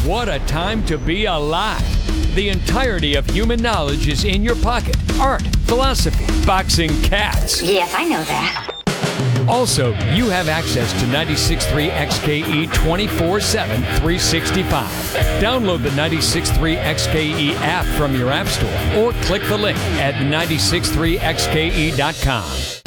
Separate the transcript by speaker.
Speaker 1: What a time to be alive. The entirety of human knowledge is in your pocket. Art, philosophy, boxing, cats.
Speaker 2: Yes, I know that.
Speaker 1: Also, you have access to 96.3 XKE 24/7, 365. Download the 96.3 XKE app from your app store or click the link at 96.3xke.com.